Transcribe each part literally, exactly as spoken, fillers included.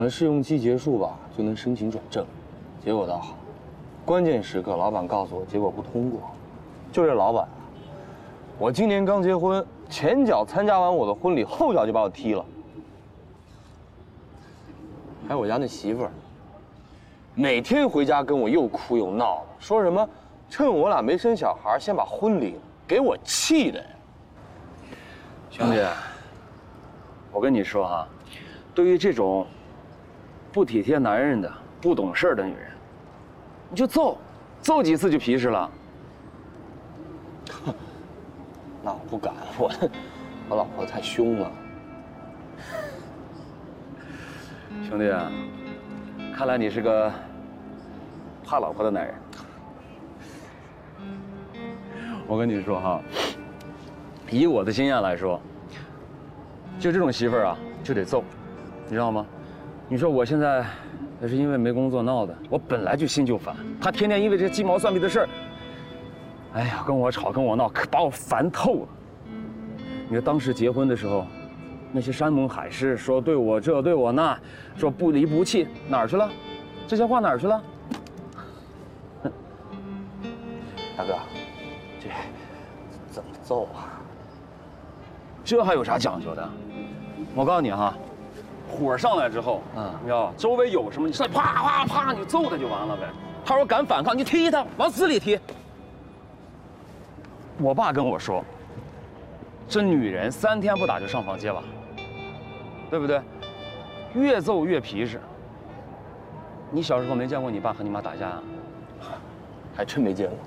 那试用期结束吧，就能申请转正。结果倒好，关键时刻老板告诉我结果不通过。就这老板啊，我今年刚结婚，前脚参加完我的婚礼，后脚就把我踢了。还有我家那媳妇儿，每天回家跟我又哭又闹的，说什么趁我俩没生小孩，先把婚离了，给我气的呀！ 兄弟，我跟你说哈，对于这种不体贴男人的、不懂事儿的女人，你就揍，揍几次就皮实了。 那我不敢，我我老婆太凶了。 兄弟啊，看来你是个怕老婆的男人。我跟你说哈，以我的经验来说，就这种媳妇儿啊，就得揍，你知道吗？你说我现在也是因为没工作闹的，我本来就心就烦，他天天因为这鸡毛蒜皮的事儿，哎呀，跟我吵跟我闹，可把我烦透了。你说当时结婚的时候，那些山盟海誓，说对我这对我那，说不离不弃，哪儿去了？这些话哪儿去了？ 大哥，这怎么揍啊？ 这还有啥讲究的？我告诉你哈，火上来之后，嗯，你知道吧？周围有什么，你上来啪啪啪，你揍他就完了呗。他说敢反抗，你踢他，往死里踢。我爸跟我说，这女人三天不打就上房揭瓦，对不对？越揍越皮实。你小时候没见过你爸和你妈打架啊？ 还真没见过。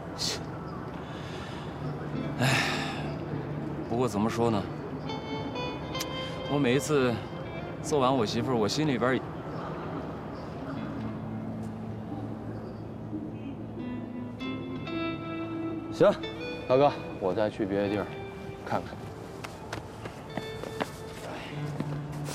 唉，不过怎么说呢？我每一次揍完我媳妇儿，我心里边也…… 行，大哥，我再去别的地儿看看。